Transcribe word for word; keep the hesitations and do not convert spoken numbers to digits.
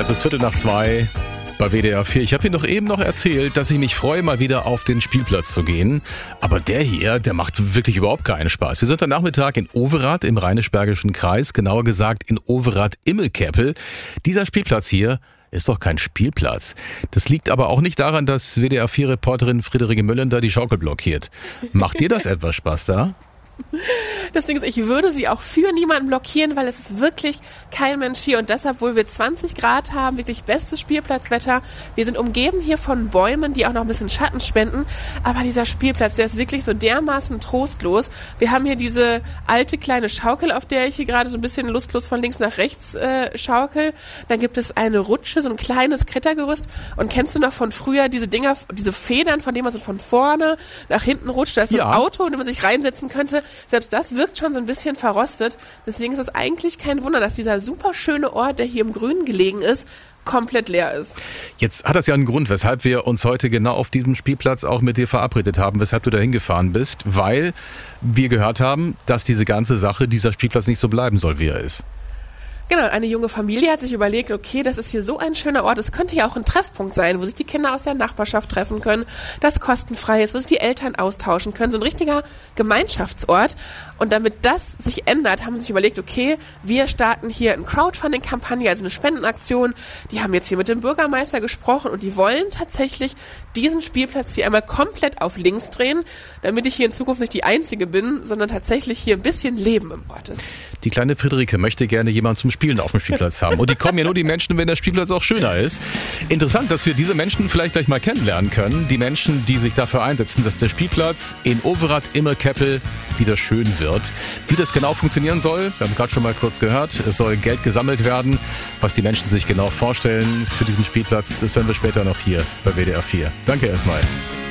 Es ist Viertel nach zwei bei W D R vier. Ich habe Ihnen doch eben noch erzählt, dass ich mich freue, mal wieder auf den Spielplatz zu gehen. Aber der hier, der macht wirklich überhaupt keinen Spaß. Wir sind am Nachmittag in Overath im Rheinisch-Bergischen Kreis, genauer gesagt in Overath-Immelkeppel. Dieser Spielplatz hier ist doch kein Spielplatz. Das liegt aber auch nicht daran, dass W D R vier Reporterin Friederike Müllender die Schaukel blockiert. Macht dir das etwas Spaß da? Das Ding ist, ich würde sie auch für niemanden blockieren, weil es ist wirklich kein Mensch hier. Und deshalb, obwohl wir zwanzig Grad haben, wirklich bestes Spielplatzwetter. Wir sind umgeben hier von Bäumen, die auch noch ein bisschen Schatten spenden. Aber dieser Spielplatz, der ist wirklich so dermaßen trostlos. Wir haben hier diese alte kleine Schaukel, auf der ich hier gerade so ein bisschen lustlos von links nach rechts äh, schaukel. Dann gibt es eine Rutsche, so ein kleines Klettergerüst. Und kennst du noch von früher diese Dinger, diese Federn, von denen man so von vorne nach hinten rutscht? Da ist so ein Ja. Auto, in dem man sich reinsetzen könnte. Selbst das wirkt schon so ein bisschen verrostet. Deswegen ist es eigentlich kein Wunder, dass dieser super schöne Ort, der hier im Grünen gelegen ist, komplett leer ist. Jetzt hat das ja einen Grund, weshalb wir uns heute genau auf diesem Spielplatz auch mit dir verabredet haben, weshalb du da hingefahren bist, weil wir gehört haben, dass diese ganze Sache, dieser Spielplatz nicht so bleiben soll, wie er ist. Genau, eine junge Familie hat sich überlegt, okay, das ist hier so ein schöner Ort, es könnte ja auch ein Treffpunkt sein, wo sich die Kinder aus der Nachbarschaft treffen können, das kostenfrei ist, wo sich die Eltern austauschen können, so ein richtiger Gemeinschaftsort. Und damit das sich ändert, haben sie sich überlegt, okay, wir starten hier eine Crowdfunding-Kampagne, also eine Spendenaktion. Die haben jetzt hier mit dem Bürgermeister gesprochen und die wollen tatsächlich diesen Spielplatz hier einmal komplett auf links drehen, damit ich hier in Zukunft nicht die Einzige bin, sondern tatsächlich hier ein bisschen Leben im Ort ist. Die kleine Friederike möchte gerne jemanden zum Spielen auf dem Spielplatz haben. Und die kommen ja nur die Menschen, wenn der Spielplatz auch schöner ist. Interessant, dass wir diese Menschen vielleicht gleich mal kennenlernen können. Die Menschen, die sich dafür einsetzen, dass der Spielplatz in Overath-Immelkeppel wieder schön wird. Wie das genau funktionieren soll, wir haben gerade schon mal kurz gehört. Es soll Geld gesammelt werden. Was die Menschen sich genau vorstellen für diesen Spielplatz, das hören wir später noch hier bei W D R vier. Danke erstmal.